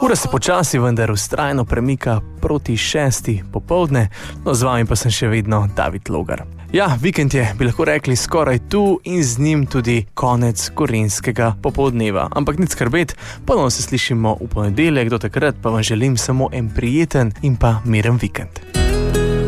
Ura se počasi, vendar vztrajno premika proti 6. popoldne, no z vami pa sem še vedno David Logar. Ja, vikend je, bi lahko rekli, skoraj tu in z njim tudi konec gorenjskega popoldneva. Ampak nič skrbeti, ponovno se slišimo v ponedeljek, do takrat pa vam želim samo en prijeten in pa miren vikend.